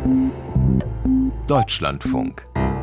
Deutschlandfunk.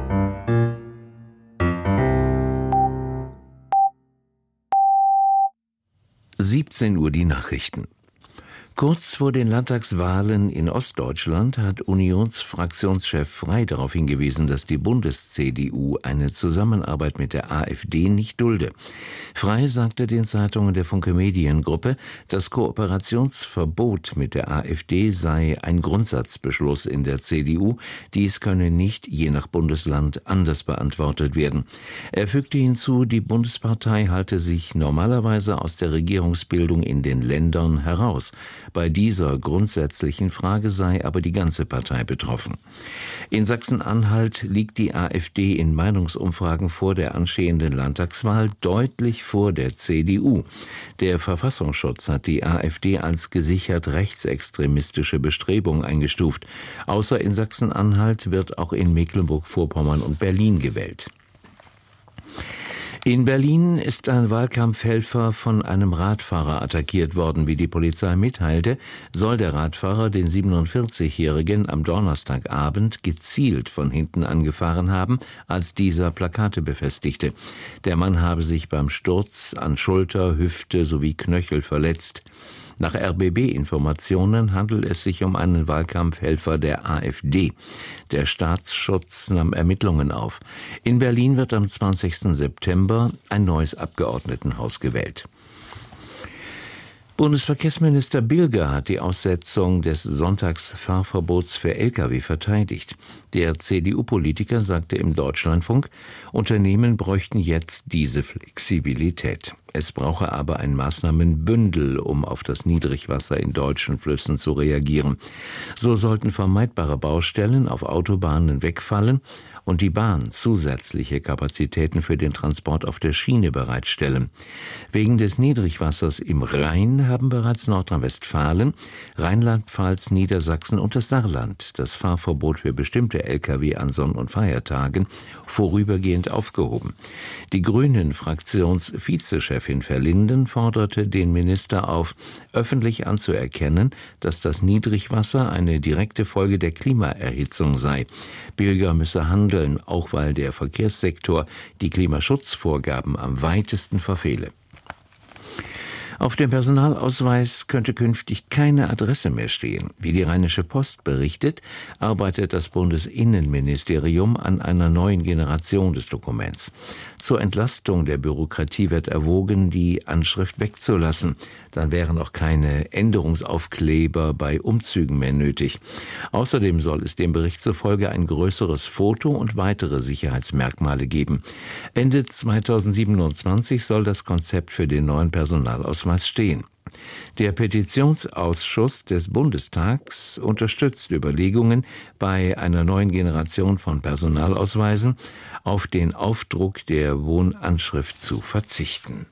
(17 Uhr) die Nachrichten. Kurz vor den Landtagswahlen in Ostdeutschland hat Unionsfraktionschef Frey darauf hingewiesen, dass die Bundes-CDU eine Zusammenarbeit mit der AfD nicht dulde. Frey sagte den Zeitungen der Funke Mediengruppe, das Kooperationsverbot mit der AfD sei ein Grundsatzbeschluss in der CDU. Dies könne nicht je nach Bundesland anders beantwortet werden. Er fügte hinzu, die Bundespartei halte sich normalerweise aus der Regierungsbildung in den Ländern heraus. Bei dieser grundsätzlichen Frage sei aber die ganze Partei betroffen. In Sachsen-Anhalt liegt die AfD in Meinungsumfragen vor der anstehenden Landtagswahl deutlich vor der CDU. Der Verfassungsschutz hat die AfD als gesichert rechtsextremistische Bestrebung eingestuft. Außer in Sachsen-Anhalt wird auch in Mecklenburg-Vorpommern und Berlin gewählt. In Berlin ist ein Wahlkampfhelfer von einem Radfahrer attackiert worden. Wie die Polizei mitteilte, soll der Radfahrer den 47-Jährigen am Donnerstagabend gezielt von hinten angefahren haben, als dieser Plakate befestigte. Der Mann habe sich beim Sturz an Schulter, Hüfte sowie Knöchel verletzt. Nach RBB-Informationen handelt es sich um einen Wahlkampfhelfer der AfD. Der Staatsschutz nahm Ermittlungen auf. In Berlin wird am 20. September ein neues Abgeordnetenhaus gewählt. Bundesverkehrsminister Bilger hat die Aussetzung des Sonntagsfahrverbots für Lkw verteidigt. Der CDU-Politiker sagte im Deutschlandfunk, Unternehmen bräuchten jetzt diese Flexibilität. Es brauche aber ein Maßnahmenbündel, um auf das Niedrigwasser in deutschen Flüssen zu reagieren. So sollten vermeidbare Baustellen auf Autobahnen wegfallen und die Bahn zusätzliche Kapazitäten für den Transport auf der Schiene bereitstellen. Wegen des Niedrigwassers im Rhein haben bereits Nordrhein-Westfalen, Rheinland-Pfalz, Niedersachsen und das Saarland das Fahrverbot für bestimmte Lkw an Sonn- und Feiertagen vorübergehend aufgehoben. Die Grünen-Fraktionsvizechefin Verlinden forderte den Minister auf, öffentlich anzuerkennen, dass das Niedrigwasser eine direkte Folge der Klimaerhitzung sei. Bilger müsse handeln, auch weil der Verkehrssektor die Klimaschutzvorgaben am weitesten verfehle. Auf dem Personalausweis könnte künftig keine Adresse mehr stehen. Wie die Rheinische Post berichtet, arbeitet das Bundesinnenministerium an einer neuen Generation des Dokuments. Zur Entlastung der Bürokratie wird erwogen, die Anschrift wegzulassen. Dann wären auch keine Änderungsaufkleber bei Umzügen mehr nötig. Außerdem soll es dem Bericht zufolge ein größeres Foto und weitere Sicherheitsmerkmale geben. Ende 2027 soll das Konzept für den neuen Personalausweis stehen. Der Petitionsausschuss des Bundestags unterstützt Überlegungen, bei einer neuen Generation von Personalausweisen auf den Aufdruck der Wohnanschrift zu verzichten.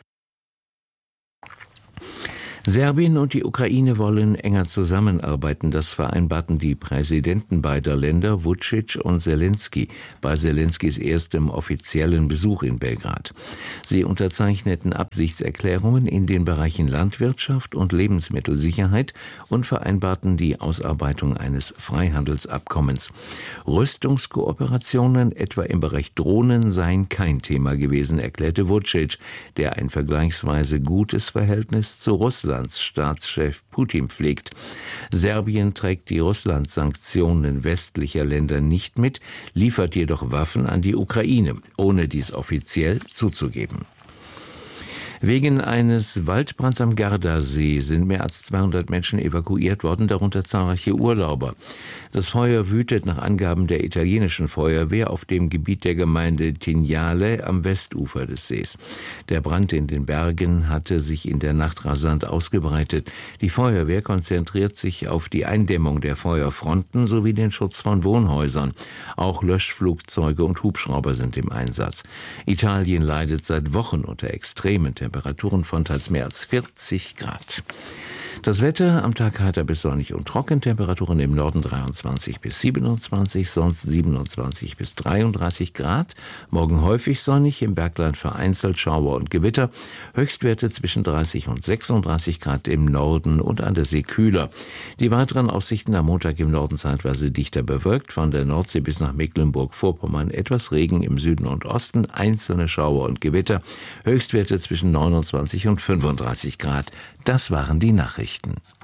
Serbien und die Ukraine wollen enger zusammenarbeiten. Das vereinbarten die Präsidenten beider Länder, Vučić und Zelensky, bei Zelenskys erstem offiziellen Besuch in Belgrad. Sie unterzeichneten Absichtserklärungen in den Bereichen Landwirtschaft und Lebensmittelsicherheit und vereinbarten die Ausarbeitung eines Freihandelsabkommens. Rüstungskooperationen, etwa im Bereich Drohnen, seien kein Thema gewesen, erklärte Vučić, der ein vergleichsweise gutes Verhältnis zu Russlands Staatschef Putin pflegt. Serbien trägt die Russland-Sanktionen westlicher Länder nicht mit, liefert jedoch Waffen an die Ukraine, ohne dies offiziell zuzugeben. Wegen eines Waldbrands am Gardasee sind mehr als 200 Menschen evakuiert worden, darunter zahlreiche Urlauber. Das Feuer wütet nach Angaben der italienischen Feuerwehr auf dem Gebiet der Gemeinde Tignale am Westufer des Sees. Der Brand in den Bergen hatte sich in der Nacht rasant ausgebreitet. Die Feuerwehr konzentriert sich auf die Eindämmung der Feuerfronten sowie den Schutz von Wohnhäusern. Auch Löschflugzeuge und Hubschrauber sind im Einsatz. Italien leidet seit Wochen unter extremen Temperaturen von teils mehr als 40 Grad. Das Wetter am Tag heiter bis sonnig und trocken, Temperaturen im Norden 23 bis 27, sonst 27 bis 33 Grad. Morgen häufig sonnig, im Bergland vereinzelt Schauer und Gewitter. Höchstwerte zwischen 30 und 36 Grad im Norden und an der See kühler. Die weiteren Aussichten am Montag im Norden zeitweise dichter bewölkt, von der Nordsee bis nach Mecklenburg-Vorpommern etwas Regen im Süden und Osten, einzelne Schauer und Gewitter. Höchstwerte zwischen 29 und 35 Grad. Das waren die Nachrichten.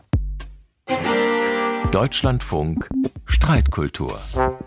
Deutschlandfunk Streitkultur.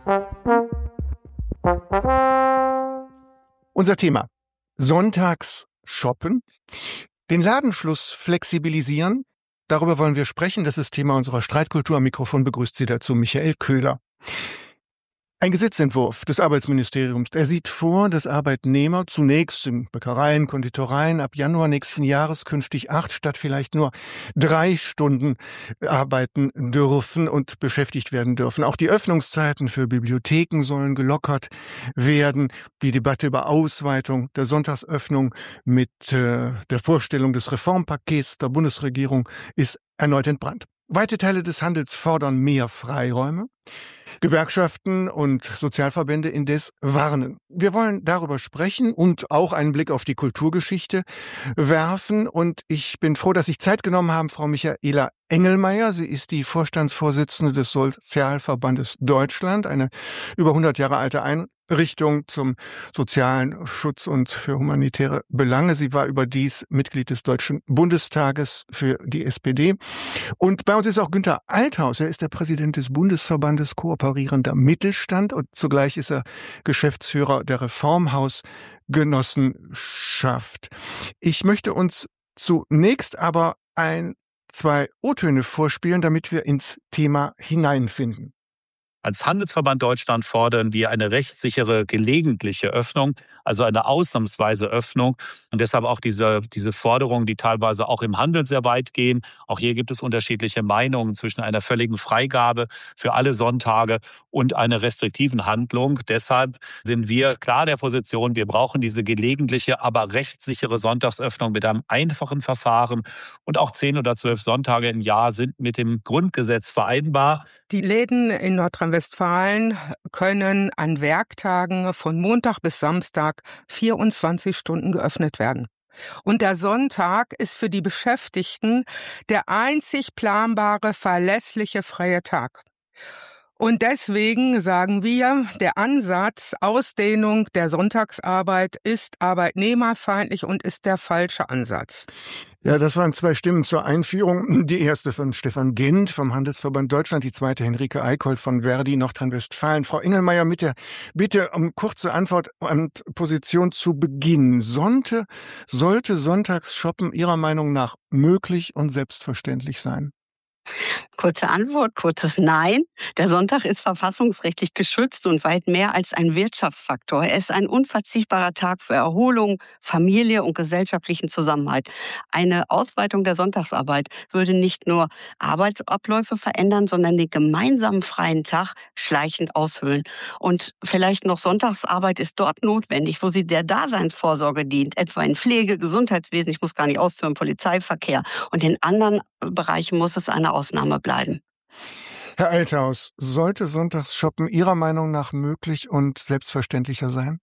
Unser Thema: Sonntags shoppen, den Ladenschluss flexibilisieren. Darüber wollen wir sprechen. Das ist Thema unserer Streitkultur. Am Mikrofon begrüßt Sie dazu Michael Köhler. Ein Gesetzentwurf des Arbeitsministeriums, der sieht vor, dass Arbeitnehmer zunächst in Bäckereien, Konditoreien ab Januar nächsten Jahres künftig 8 statt vielleicht nur 3 Stunden arbeiten dürfen und beschäftigt werden dürfen. Auch die Öffnungszeiten für Bibliotheken sollen gelockert werden. Die Debatte über Ausweitung der Sonntagsöffnung mit der Vorstellung des Reformpakets der Bundesregierung ist erneut entbrannt. Weite Teile des Handels fordern mehr Freiräume. Gewerkschaften und Sozialverbände indes warnen. Wir wollen darüber sprechen und auch einen Blick auf die Kulturgeschichte werfen. Und ich bin froh, dass Sie Zeit genommen haben, Frau Michaela Engelmeier. Sie ist die Vorstandsvorsitzende des Sozialverbandes Deutschland, eine über 100 Jahre alte Einrichtung zum sozialen Schutz und für humanitäre Belange. Sie war überdies Mitglied des Deutschen Bundestages für die SPD. Und bei uns ist auch Günther Althaus. Er ist der Präsident des Bundesverbandes Kooperierender Mittelstand und zugleich ist er Geschäftsführer der Reformhausgenossenschaft. Ich möchte uns zunächst aber 2 O-Töne vorspielen, damit wir ins Thema hineinfinden. Als Handelsverband Deutschland fordern wir eine rechtssichere gelegentliche Öffnung, also eine ausnahmsweise Öffnung. Und deshalb auch diese Forderungen, die teilweise auch im Handel sehr weit gehen. Auch hier gibt es unterschiedliche Meinungen zwischen einer völligen Freigabe für alle Sonntage und einer restriktiven Handlung. Deshalb sind wir klar der Position, wir brauchen diese gelegentliche, aber rechtssichere Sonntagsöffnung mit einem einfachen Verfahren. Und auch 10 oder 12 Sonntage im Jahr sind mit dem Grundgesetz vereinbar. Die Läden in Nordrhein-Westfalen können an Werktagen von Montag bis Samstag 24 Stunden geöffnet werden. Und der Sonntag ist für die Beschäftigten der einzig planbare, verlässliche freie Tag. Und deswegen sagen wir, der Ansatz Ausdehnung der Sonntagsarbeit ist arbeitnehmerfeindlich und ist der falsche Ansatz. Ja, das waren 2 Stimmen zur Einführung. Die erste von Stefan Gent vom Handelsverband Deutschland, die zweite Henrike Eickholt von Verdi Nordrhein-Westfalen. Frau Engelmeier, mit der Bitte um kurze Antwort und Position zu Beginn. Sollte Sonntagsshoppen Ihrer Meinung nach möglich und selbstverständlich sein? Kurze Antwort, kurzes Nein. Der Sonntag ist verfassungsrechtlich geschützt und weit mehr als ein Wirtschaftsfaktor. Er ist ein unverzichtbarer Tag für Erholung, Familie und gesellschaftlichen Zusammenhalt. Eine Ausweitung der Sonntagsarbeit würde nicht nur Arbeitsabläufe verändern, sondern den gemeinsamen freien Tag schleichend aushöhlen. Und vielleicht noch Sonntagsarbeit ist dort notwendig, wo sie der Daseinsvorsorge dient, etwa in Pflege, Gesundheitswesen, ich muss gar nicht ausführen, Polizeiverkehr. Und in anderen Bereichen muss es eine Ausnahme bleiben. Herr Althaus, sollte Sonntagsshoppen Ihrer Meinung nach möglich und selbstverständlicher sein?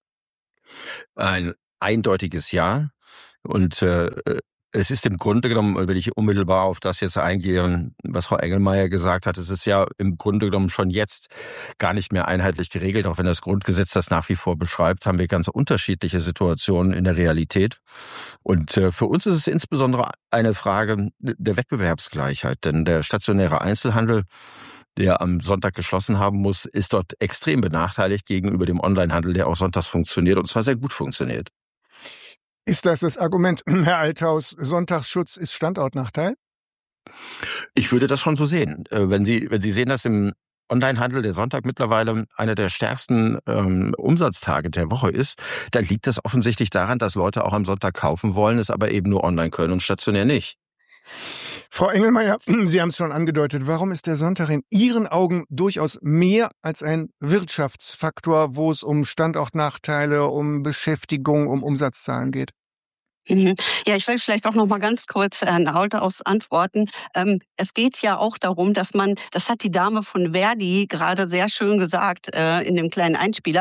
Ein eindeutiges Ja. Und es ist im Grunde genommen, wenn ich unmittelbar auf das jetzt eingehe, was Frau Engelmeier gesagt hat, es ist ja im Grunde genommen schon jetzt gar nicht mehr einheitlich geregelt. Auch wenn das Grundgesetz das nach wie vor beschreibt, haben wir ganz unterschiedliche Situationen in der Realität. Und für uns ist es insbesondere eine Frage der Wettbewerbsgleichheit. Denn der stationäre Einzelhandel, der am Sonntag geschlossen haben muss, ist dort extrem benachteiligt gegenüber dem Onlinehandel, der auch sonntags funktioniert und zwar sehr gut funktioniert. Ist das Argument, Herr Althaus, Sonntagsschutz ist Standortnachteil? Ich würde das schon so sehen. Wenn Sie sehen, dass im Onlinehandel der Sonntag mittlerweile einer der stärksten Umsatztage der Woche ist, dann liegt das offensichtlich daran, dass Leute auch am Sonntag kaufen wollen, es aber eben nur online können und stationär nicht. Frau Engelmeier, Sie haben es schon angedeutet. Warum ist der Sonntag in Ihren Augen durchaus mehr als ein Wirtschaftsfaktor, wo es um Standortnachteile, um Beschäftigung, um Umsatzzahlen geht? Mhm. Ja, ich will vielleicht auch noch mal ganz kurz Herrn Hautaus antworten. Es geht ja auch darum, dass das hat die Dame von Verdi gerade sehr schön gesagt, in dem kleinen Einspieler,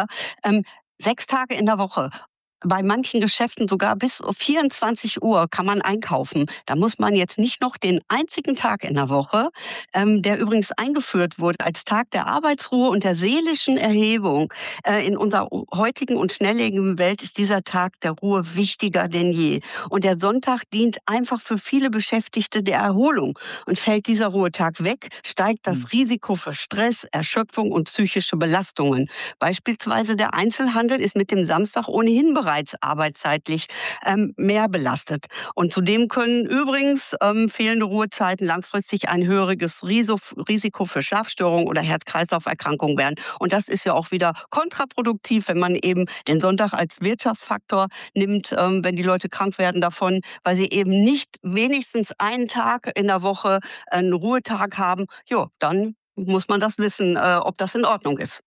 6 Tage in der Woche. Bei manchen Geschäften sogar bis 24 Uhr kann man einkaufen. Da muss man jetzt nicht noch den einzigen Tag in der Woche, der übrigens eingeführt wurde als Tag der Arbeitsruhe und der seelischen Erhebung. In unserer heutigen und schnelllebigen Welt ist dieser Tag der Ruhe wichtiger denn je. Und der Sonntag dient einfach für viele Beschäftigte der Erholung. Und fällt dieser Ruhetag weg, steigt das Risiko für Stress, Erschöpfung und psychische Belastungen. Beispielsweise der Einzelhandel ist mit dem Samstag ohnehin bereits arbeitszeitlich mehr belastet. Und zudem können übrigens fehlende Ruhezeiten langfristig ein höheres Risiko für Schlafstörungen oder Herz-Kreislauf-Erkrankungen werden. Und das ist ja auch wieder kontraproduktiv, wenn man eben den Sonntag als Wirtschaftsfaktor nimmt, wenn die Leute krank werden davon, weil sie eben nicht wenigstens einen Tag in der Woche einen Ruhetag haben. Ja, dann muss man das wissen, ob das in Ordnung ist.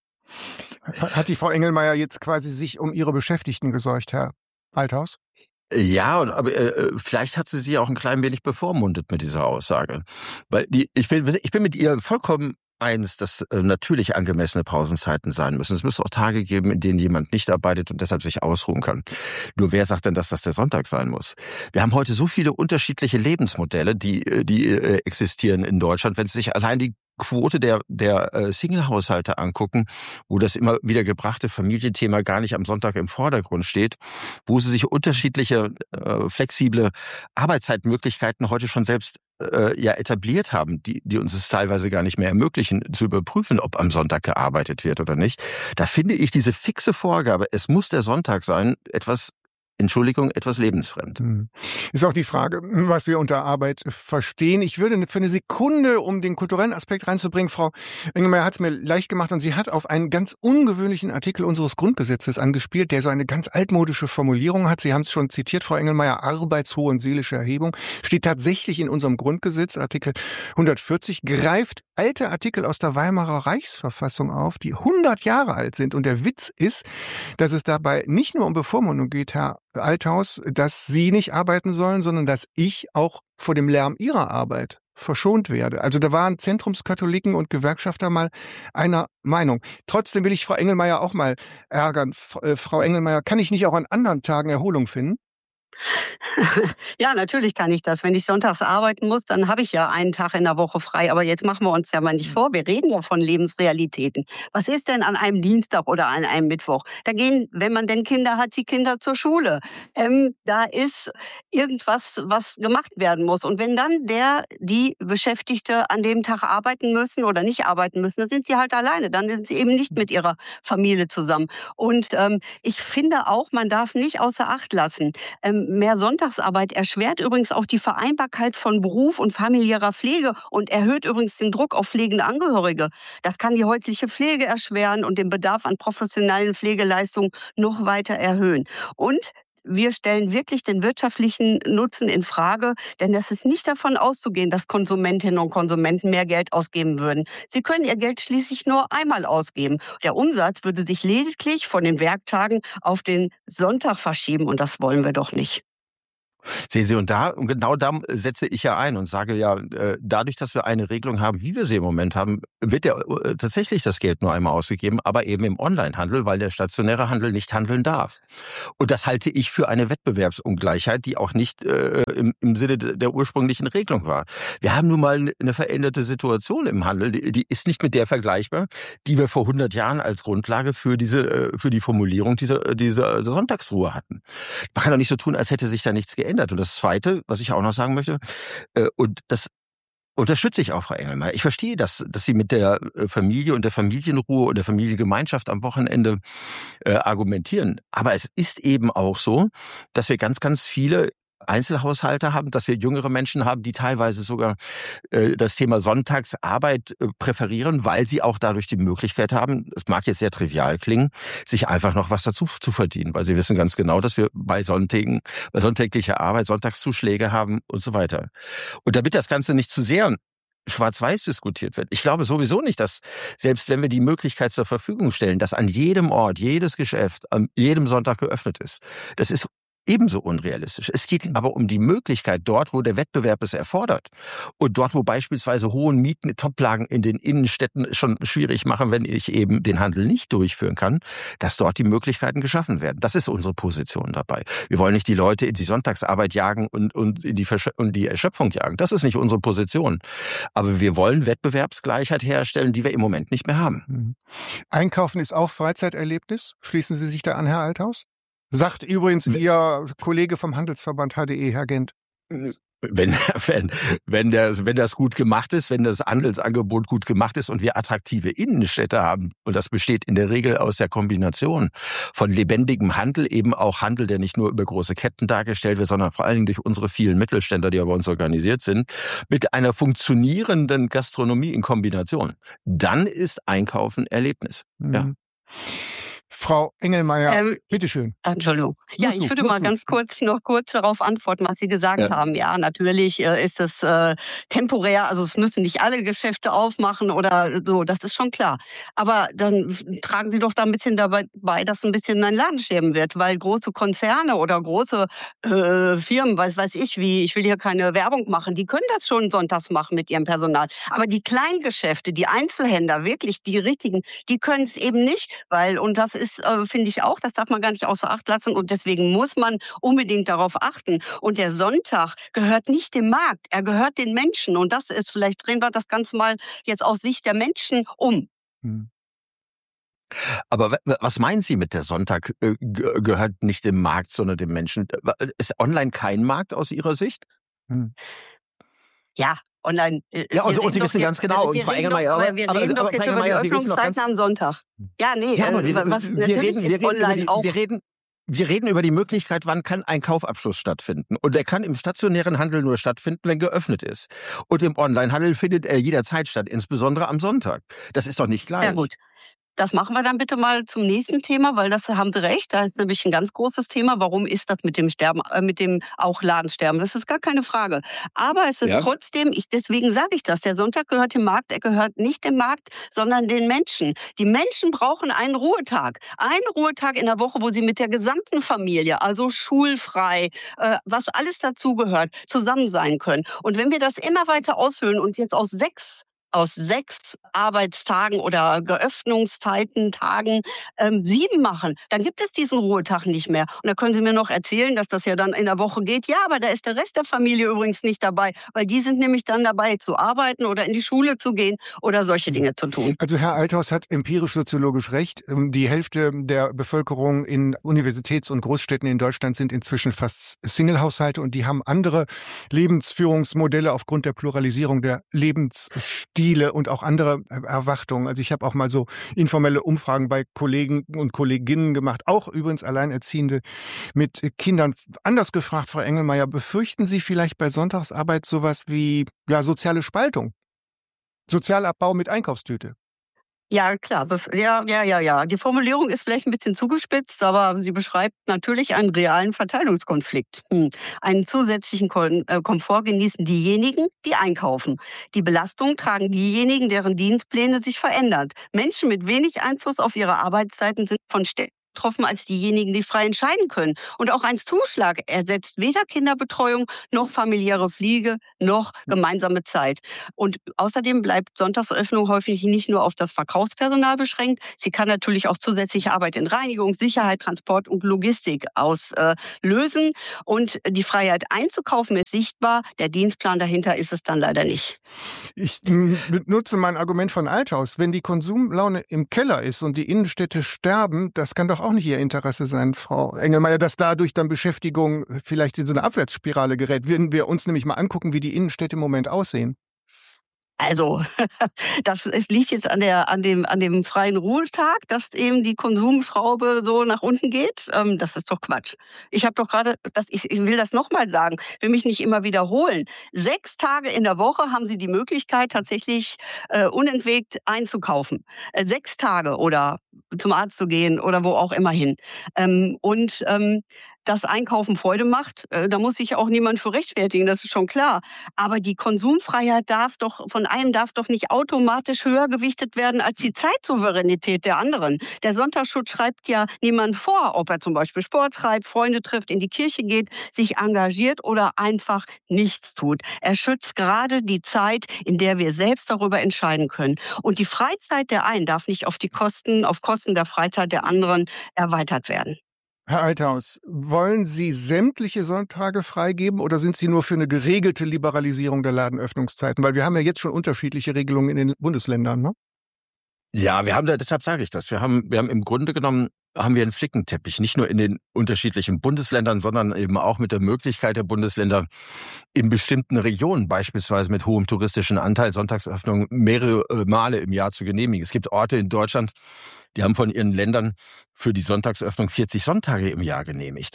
Hat die Frau Engelmeier jetzt quasi sich um ihre Beschäftigten gesorgt, Herr Althaus? Ja, aber vielleicht hat sie auch ein klein wenig bevormundet mit dieser Aussage. Weil ich bin mit ihr vollkommen eins, dass natürlich angemessene Pausenzeiten sein müssen. Es müsste auch Tage geben, in denen jemand nicht arbeitet und deshalb sich ausruhen kann. Nur wer sagt denn, dass das der Sonntag sein muss? Wir haben heute so viele unterschiedliche Lebensmodelle, die existieren in Deutschland. Wenn Sie sich allein die Quote der Single-Haushalte angucken, wo das immer wieder gebrachte Familienthema gar nicht am Sonntag im Vordergrund steht, wo sie sich unterschiedliche flexible Arbeitszeitmöglichkeiten heute schon selbst etabliert haben, die uns es teilweise gar nicht mehr ermöglichen, zu überprüfen, ob am Sonntag gearbeitet wird oder nicht. Da finde ich diese fixe Vorgabe, es muss der Sonntag sein, etwas lebensfremd. Ist auch die Frage, was wir unter Arbeit verstehen. Ich würde für eine Sekunde, um den kulturellen Aspekt reinzubringen, Frau Engelmeier hat es mir leicht gemacht und sie hat auf einen ganz ungewöhnlichen Artikel unseres Grundgesetzes angespielt, der so eine ganz altmodische Formulierung hat. Sie haben es schon zitiert, Frau Engelmeier, arbeitsruhe und seelische Erhebung. Steht tatsächlich in unserem Grundgesetz, Artikel 140, greift alte Artikel aus der Weimarer Reichsverfassung auf, die 100 Jahre alt sind. Und der Witz ist, dass es dabei nicht nur um Bevormundung geht, Herr Althaus, dass Sie nicht arbeiten sollen, sondern dass ich auch vor dem Lärm Ihrer Arbeit verschont werde. Also da waren Zentrumskatholiken und Gewerkschafter mal einer Meinung. Trotzdem will ich Frau Engelmeier auch mal ärgern. Frau Engelmeier, kann ich nicht auch an anderen Tagen Erholung finden? Ja, natürlich kann ich das. Wenn ich sonntags arbeiten muss, dann habe ich ja einen Tag in der Woche frei. Aber jetzt machen wir uns ja mal nicht vor. Wir reden ja von Lebensrealitäten. Was ist denn an einem Dienstag oder an einem Mittwoch? Da gehen, wenn man denn Kinder hat, die Kinder zur Schule. Da ist irgendwas, was gemacht werden muss. Und wenn dann die Beschäftigte an dem Tag arbeiten müssen oder nicht arbeiten müssen, dann sind sie halt alleine. Dann sind sie eben nicht mit ihrer Familie zusammen. Und ich finde auch, man darf nicht außer Acht lassen, mehr Sonntagsarbeit erschwert übrigens auch die Vereinbarkeit von Beruf und familiärer Pflege und erhöht übrigens den Druck auf pflegende Angehörige. Das kann die häusliche Pflege erschweren und den Bedarf an professionellen Pflegeleistungen noch weiter erhöhen. Und wir stellen wirklich den wirtschaftlichen Nutzen in Frage, denn es ist nicht davon auszugehen, dass Konsumentinnen und Konsumenten mehr Geld ausgeben würden. Sie können ihr Geld schließlich nur einmal ausgeben. Der Umsatz würde sich lediglich von den Werktagen auf den Sonntag verschieben und das wollen wir doch nicht. Sehen Sie, und genau da setze ich ja ein und sage ja, dadurch, dass wir eine Regelung haben, wie wir sie im Moment haben, wird ja tatsächlich das Geld nur einmal ausgegeben, aber eben im Onlinehandel, weil der stationäre Handel nicht handeln darf. Und das halte ich für eine Wettbewerbsungleichheit, die auch nicht im Sinne der ursprünglichen Regelung war. Wir haben nun mal eine veränderte Situation im Handel, die ist nicht mit der vergleichbar, die wir vor 100 Jahren als Grundlage für die Formulierung dieser Sonntagsruhe hatten. Man kann doch nicht so tun, als hätte sich da nichts geändert. Und das Zweite, was ich auch noch sagen möchte, und das unterstütze ich auch, Frau Engelmeier. Ich verstehe, dass Sie mit der Familie und der Familienruhe und der Familiengemeinschaft am Wochenende argumentieren. Aber es ist eben auch so, dass wir ganz, ganz viele Einzelhaushalte haben, dass wir jüngere Menschen haben, die teilweise sogar das Thema Sonntagsarbeit präferieren, weil sie auch dadurch die Möglichkeit haben, es mag jetzt sehr trivial klingen, sich einfach noch was dazu zu verdienen, weil sie wissen ganz genau, dass wir bei sonntäglicher Arbeit Sonntagszuschläge haben und so weiter. Und damit das Ganze nicht zu sehr schwarz-weiß diskutiert wird. Ich glaube sowieso nicht, dass selbst wenn wir die Möglichkeit zur Verfügung stellen, dass an jedem Ort, jedes Geschäft, an jedem Sonntag geöffnet ist. Das ist ebenso unrealistisch. Es geht aber um die Möglichkeit dort, wo der Wettbewerb es erfordert und dort, wo beispielsweise hohe Mieten, Toplagen in den Innenstädten schon schwierig machen, wenn ich eben den Handel nicht durchführen kann, dass dort die Möglichkeiten geschaffen werden. Das ist unsere Position dabei. Wir wollen nicht die Leute in die Sonntagsarbeit jagen und in die Erschöpfung jagen. Das ist nicht unsere Position. Aber wir wollen Wettbewerbsgleichheit herstellen, die wir im Moment nicht mehr haben. Einkaufen ist auch Freizeiterlebnis. Schließen Sie sich da an, Herr Althaus? Sagt übrigens Ihr Kollege vom Handelsverband HDE, Herr Gent. Wenn das gut gemacht ist, wenn das Handelsangebot gut gemacht ist und wir attraktive Innenstädte haben, und das besteht in der Regel aus der Kombination von lebendigem Handel, eben auch Handel, der nicht nur über große Ketten dargestellt wird, sondern vor allen Dingen durch unsere vielen Mittelständler, die bei uns organisiert sind, mit einer funktionierenden Gastronomie in Kombination, dann ist Einkaufen Erlebnis. Ja. Frau Engelmeier, bitteschön. Entschuldigung. Ja, ich würde mal ganz kurz darauf antworten, was Sie gesagt haben. Ja, natürlich ist es temporär, also es müssen nicht alle Geschäfte aufmachen oder so, das ist schon klar. Aber dann tragen Sie doch da ein bisschen dabei bei, dass ein bisschen ein Ladensterben wird, weil große Konzerne oder große Firmen, weiß ich wie, ich will hier keine Werbung machen, die können das schon sonntags machen mit ihrem Personal. Aber die Kleingeschäfte, die Einzelhändler, wirklich die richtigen, die können es eben nicht, und das ist, finde ich auch, das darf man gar nicht außer Acht lassen und deswegen muss man unbedingt darauf achten. Und der Sonntag gehört nicht dem Markt, er gehört den Menschen und das ist, vielleicht drehen wir das Ganze mal jetzt aus Sicht der Menschen um. Aber was meinen Sie mit der Sonntag gehört nicht dem Markt, sondern dem Menschen? Ist online kein Markt aus Ihrer Sicht? Ja. Online. Ja, und Sie wissen ganz genau. Wir reden doch jetzt über die Öffnungszeiten am Sonntag. Ja, nee. Ja, aber wir reden über die Möglichkeit, wann kann ein Kaufabschluss stattfinden. Und der kann im stationären Handel nur stattfinden, wenn geöffnet ist. Und im Onlinehandel findet er jederzeit statt, insbesondere am Sonntag. Das ist doch nicht gleich. Ja, gut. Das machen wir dann bitte mal zum nächsten Thema, weil das haben Sie recht, da ist nämlich ein ganz großes Thema. Warum ist das mit dem Sterben, mit dem auch Ladensterben? Das ist gar keine Frage. Aber es ist trotzdem, deswegen sage ich das, der Sonntag gehört dem Markt, er gehört nicht dem Markt, sondern den Menschen. Die Menschen brauchen einen Ruhetag in der Woche, wo sie mit der gesamten Familie, also schulfrei, was alles dazugehört, zusammen sein können. Und wenn wir das immer weiter aushöhlen und jetzt aus sechs Arbeitstagen oder Geöffnungszeiten, Tagen 7 machen, dann gibt es diesen Ruhetag nicht mehr. Und da können Sie mir noch erzählen, dass das ja dann in der Woche geht. Ja, aber da ist der Rest der Familie übrigens nicht dabei, weil die sind nämlich dann dabei zu arbeiten oder in die Schule zu gehen oder solche Dinge zu tun. Also Herr Althaus hat empirisch-soziologisch recht. Die Hälfte der Bevölkerung in Universitäts- und Großstädten in Deutschland sind inzwischen fast Single-Haushalte und die haben andere Lebensführungsmodelle aufgrund der Pluralisierung der Lebensstile und auch andere Erwartungen. Also ich habe auch mal so informelle Umfragen bei Kollegen und Kolleginnen gemacht, auch übrigens Alleinerziehende mit Kindern. Anders gefragt, Frau Engelmeier, befürchten Sie vielleicht bei Sonntagsarbeit sowas wie soziale Spaltung? Sozialabbau mit Einkaufstüte? Ja, klar. Ja. Die Formulierung ist vielleicht ein bisschen zugespitzt, aber sie beschreibt natürlich einen realen Verteilungskonflikt. Einen zusätzlichen Komfort genießen diejenigen, die einkaufen. Die Belastung tragen diejenigen, deren Dienstpläne sich verändern. Menschen mit wenig Einfluss auf ihre Arbeitszeiten sind von betroffen als diejenigen, die frei entscheiden können. Und auch ein Zuschlag ersetzt weder Kinderbetreuung noch familiäre Pflege noch gemeinsame Zeit. Und außerdem bleibt Sonntagsöffnung häufig nicht nur auf das Verkaufspersonal beschränkt. Sie kann natürlich auch zusätzliche Arbeit in Reinigung, Sicherheit, Transport und Logistik auslösen. Und die Freiheit einzukaufen ist sichtbar. Der Dienstplan dahinter ist es dann leider nicht. Ich nutze mein Argument von Althaus. Wenn die Konsumlaune im Keller ist und die Innenstädte sterben, das kann doch auch nicht Ihr Interesse sein, Frau Engelmeier, dass dadurch dann Beschäftigung vielleicht in so eine Abwärtsspirale gerät. Wenn wir uns nämlich mal angucken, wie die Innenstädte im Moment aussehen. Also, es liegt jetzt an dem freien Ruhetag, dass eben die Konsumschraube so nach unten geht. Das ist doch Quatsch. Ich habe doch gerade, ich will das nochmal sagen, will mich nicht immer wiederholen. 6 Tage in der Woche haben Sie die Möglichkeit, tatsächlich unentwegt einzukaufen. 6 Tage oder zum Arzt zu gehen oder wo auch immer hin. Dass Einkaufen Freude macht, da muss sich auch niemand für rechtfertigen, das ist schon klar. Aber die Konsumfreiheit darf doch nicht automatisch höher gewichtet werden als die Zeitsouveränität der anderen. Der Sonntagsschutz schreibt ja niemand vor, ob er zum Beispiel Sport treibt, Freunde trifft, in die Kirche geht, sich engagiert oder einfach nichts tut. Er schützt gerade die Zeit, in der wir selbst darüber entscheiden können. Und die Freizeit der einen darf nicht auf Kosten der Freizeit der anderen erweitert werden. Herr Althaus, wollen Sie sämtliche Sonntage freigeben oder sind Sie nur für eine geregelte Liberalisierung der Ladenöffnungszeiten? Weil wir haben ja jetzt schon unterschiedliche Regelungen in den Bundesländern, ne? Ja, deshalb sage ich das. Wir haben im Grunde genommen einen Flickenteppich, nicht nur in den unterschiedlichen Bundesländern, sondern eben auch mit der Möglichkeit der Bundesländer in bestimmten Regionen, beispielsweise mit hohem touristischen Anteil, Sonntagsöffnung mehrere Male im Jahr zu genehmigen. Es gibt Orte in Deutschland, die haben von ihren Ländern für die Sonntagsöffnung 40 Sonntage im Jahr genehmigt.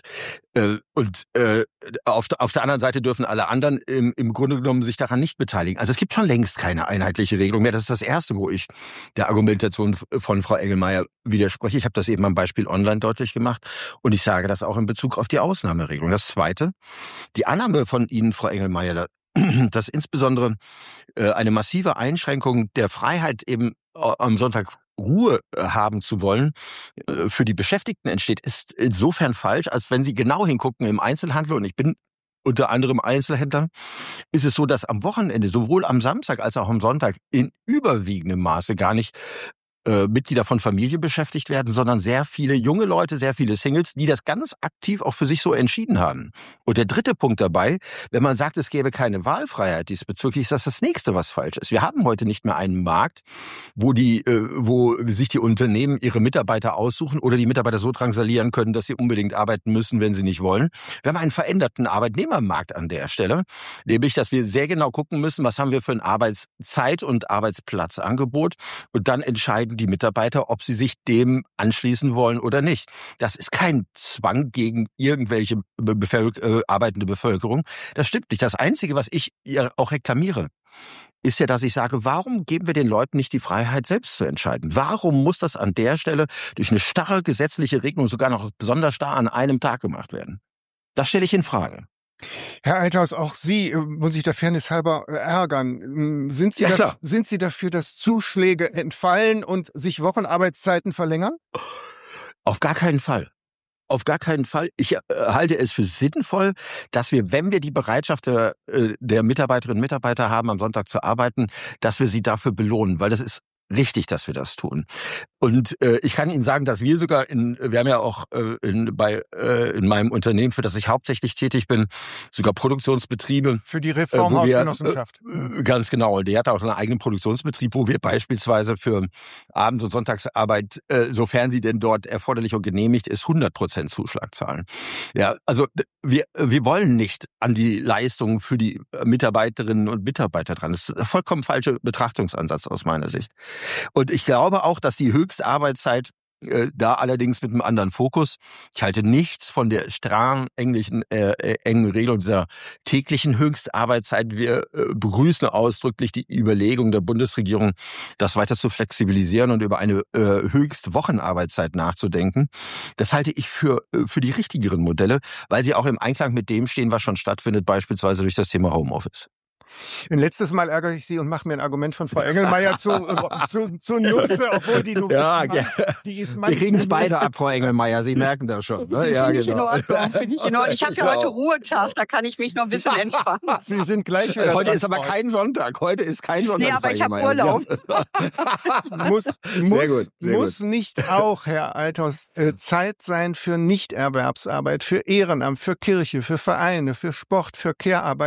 Auf der anderen Seite dürfen alle anderen im Grunde genommen sich daran nicht beteiligen. Also es gibt schon längst keine einheitliche Regelung mehr. Das ist das Erste, wo ich der Argumentation von Frau Engelmeier widerspreche. Ich habe das eben am Beispiel online deutlich gemacht und ich sage das auch in Bezug auf die Ausnahmeregelung. Das Zweite, die Annahme von Ihnen, Frau Engelmeier, dass insbesondere eine massive Einschränkung der Freiheit eben am Sonntag Ruhe haben zu wollen, für die Beschäftigten entsteht, ist insofern falsch, als wenn Sie genau hingucken im Einzelhandel, und ich bin unter anderem Einzelhändler, ist es so, dass am Wochenende, sowohl am Samstag als auch am Sonntag, in überwiegendem Maße gar nicht Mitglieder von Familie beschäftigt werden, sondern sehr viele junge Leute, sehr viele Singles, die das ganz aktiv auch für sich so entschieden haben. Und der dritte Punkt dabei, wenn man sagt, es gäbe keine Wahlfreiheit diesbezüglich, ist das Nächste, was falsch ist. Wir haben heute nicht mehr einen Markt, wo sich die Unternehmen ihre Mitarbeiter aussuchen oder die Mitarbeiter so drangsalieren können, dass sie unbedingt arbeiten müssen, wenn sie nicht wollen. Wir haben einen veränderten Arbeitnehmermarkt an der Stelle, nämlich, dass wir sehr genau gucken müssen, was haben wir für ein Arbeitszeit- und Arbeitsplatzangebot, und dann entscheiden die Mitarbeiter, ob sie sich dem anschließen wollen oder nicht. Das ist kein Zwang gegen irgendwelche arbeitende Bevölkerung. Das stimmt nicht. Das Einzige, was ich ja auch reklamiere, ist ja, dass ich sage, warum geben wir den Leuten nicht die Freiheit, selbst zu entscheiden? Warum muss das an der Stelle durch eine starre gesetzliche Regelung sogar noch besonders starr an einem Tag gemacht werden? Das stelle ich in Frage. Herr Althaus, auch Sie, muss ich der Fairness halber ärgern. Sind Sie dafür, dass Zuschläge entfallen und sich Wochenarbeitszeiten verlängern? Auf gar keinen Fall. Auf gar keinen Fall. Ich halte es für sinnvoll, dass wir, wenn wir die Bereitschaft der Mitarbeiterinnen und Mitarbeiter haben, am Sonntag zu arbeiten, dass wir sie dafür belohnen, weil das ist richtig, dass wir das tun. Und ich kann Ihnen sagen, dass wir sogar wir haben ja auch in meinem Unternehmen, für das ich hauptsächlich tätig bin, sogar Produktionsbetriebe. Für die Reformhausgenossenschaft. Ganz genau. Die hat auch einen eigenen Produktionsbetrieb, wo wir beispielsweise für Abend- und Sonntagsarbeit, sofern sie denn dort erforderlich und genehmigt ist, 100% Zuschlag zahlen. Ja, also wir wollen nicht an die Leistungen für die Mitarbeiterinnen und Mitarbeiter dran. Das ist ein vollkommen falscher Betrachtungsansatz aus meiner Sicht. Und ich glaube auch, dass die Höchstarbeitszeit da allerdings mit einem anderen Fokus. Ich halte nichts von der strengen engen Regelung dieser täglichen Höchstarbeitszeit. Wir begrüßen ausdrücklich die Überlegung der Bundesregierung, das weiter zu flexibilisieren und über eine Höchstwochenarbeitszeit nachzudenken. Das halte ich für die richtigeren Modelle, weil sie auch im Einklang mit dem stehen, was schon stattfindet, beispielsweise durch das Thema Homeoffice. Ein letztes Mal ärgere ich Sie und mache mir ein Argument von Frau Engelmeier zunutze, obwohl die ist manchmal... Wir kriegen es beide ab, Frau Engelmeier, Sie merken das schon. Ne? Ja, genau. Ich habe ja heute Ruhetag, da kann ich mich noch ein bisschen entspannen. Sie sind gleich wieder Heute ist aber kein Sonntag. Heute ist kein Sonntag. Nee, aber ich habe Urlaub. Muss nicht auch, Herr Althaus, Zeit sein für Nichterwerbsarbeit, für Ehrenamt, für Kirche, für Vereine, für Sport, für Care-Arbeit?